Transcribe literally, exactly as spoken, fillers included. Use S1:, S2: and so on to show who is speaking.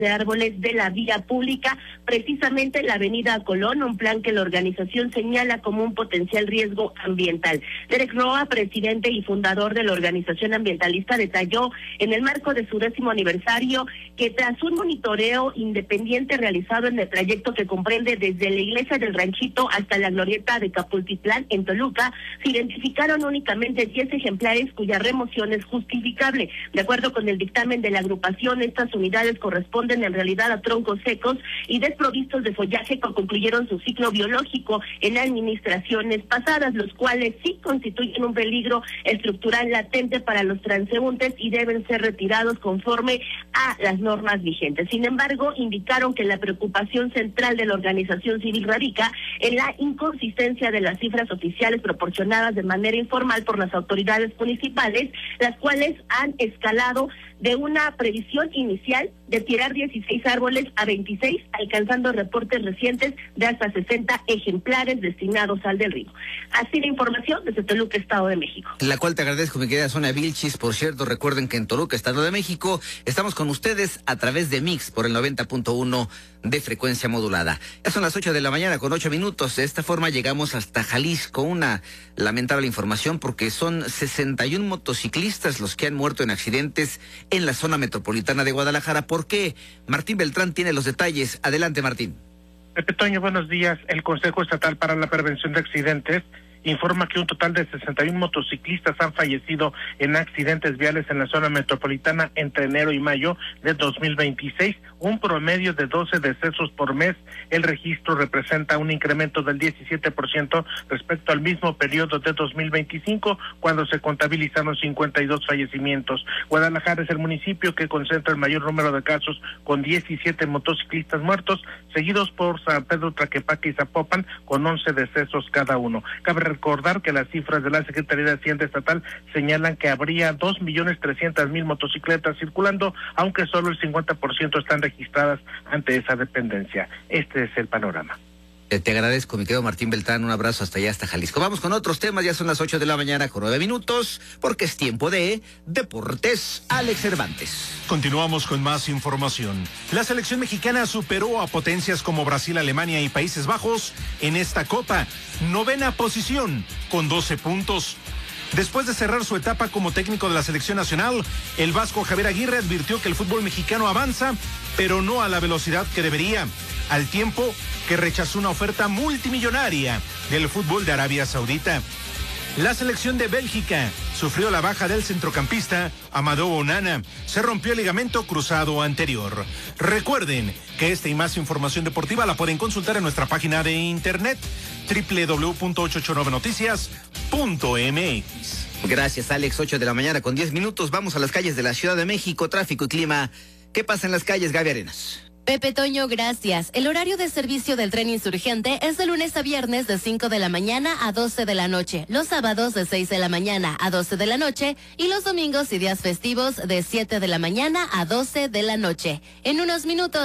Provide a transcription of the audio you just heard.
S1: de árboles de la vía pública, precisamente la avenida Colón, un plan que la organización señala como un potencial riesgo ambiental. Derek Roa, presidente y fundador de la organización ambientalista, detalló en el marco de su décimo aniversario que tras un monitoreo independiente realizado en el trayecto que comprende desde la iglesia del Ranchito hasta la glorieta de Capultitlán en Toluca, se identificaron únicamente diez ejemplares cuya remoción es justificable. De acuerdo con el dictamen de la agrupación, estas unidades corresponden en realidad a troncos secos y desprovistos de follaje que concluyeron su ciclo biológico en administraciones pasadas, los cuales sí constituyen un peligro estructural latente para los transeúntes y deben ser retirados conforme a las normas vigentes. Sin embargo, indicaron que la preocupación central de la organización civil radica en la inconsistencia de las cifras oficiales proporcionadas de manera informal por las autoridades municipales, las cuales han escalado de una previsión inicial de tirar dieciséis árboles a veintiséis, alcanzando reportes recientes de hasta sesenta ejemplares destinados al del río. Así la información desde Toluca, Estado de México.
S2: La cual te agradezco, mi querida Sonia Vilchis. Por cierto, recuerden que en Toluca, Estado de México, estamos con ustedes a través de Mix por el noventa punto uno de frecuencia modulada. Ya son las ocho de la mañana con ocho minutos. De esta forma llegamos hasta Jalisco. Una lamentable información porque son sesenta y un motociclistas los que han muerto en accidentes en la zona metropolitana de Guadalajara. ¿Por qué? Martín Beltrán tiene los detalles. Adelante, Martín.
S3: Pepe Toño, buenos días. El Consejo Estatal para la Prevención de Accidentes informa que un total de sesenta y un motociclistas han fallecido en accidentes viales en la zona metropolitana entre enero y mayo de dos mil veintiséis, un promedio de doce decesos por mes. El registro representa un incremento del diecisiete por ciento respecto al mismo periodo de dos mil veinticinco, cuando se contabilizaron cincuenta y dos fallecimientos. Guadalajara es el municipio que concentra el mayor número de casos, con diecisiete motociclistas muertos, seguidos por San Pedro, Tlaquepaque y Zapopan, con once decesos cada uno. Cabe recordar que las cifras de la Secretaría de Hacienda Estatal señalan que habría dos millones trescientas mil motocicletas circulando, aunque solo el cincuenta por ciento están registradas ante esa dependencia. Este es el panorama.
S2: Te agradezco, mi querido Martín Beltrán, un abrazo hasta allá, hasta Jalisco. Vamos con otros temas, ya son las ocho de la mañana con nueve minutos, porque es tiempo de Deportes. Alex Cervantes.
S4: Continuamos con más información. La selección mexicana superó a potencias como Brasil, Alemania y Países Bajos en esta Copa. Novena posición, con doce puntos. Después de cerrar su etapa como técnico de la selección nacional, el vasco Javier Aguirre advirtió que el fútbol mexicano avanza, pero no a la velocidad que debería, al tiempo que rechazó una oferta multimillonaria del fútbol de Arabia Saudita. La selección de Bélgica sufrió la baja del centrocampista Amadou Onana. Se rompió el ligamento cruzado anterior. Recuerden que esta y más información deportiva la pueden consultar en nuestra página de internet doble u doble u doble u punto ocho ocho nueve noticias punto m x.
S2: Gracias, Alex. ocho de la mañana con diez minutos. Vamos a las calles de la Ciudad de México. Tráfico y clima. ¿Qué pasa en las calles, Gaby Arenas?
S5: Pepe Toño, gracias. El horario de servicio del tren insurgente es de lunes a viernes de cinco de la mañana a doce de la noche, los sábados de seis de la mañana a doce de la noche y los domingos y días festivos de siete de la mañana a doce de la noche. En unos minutos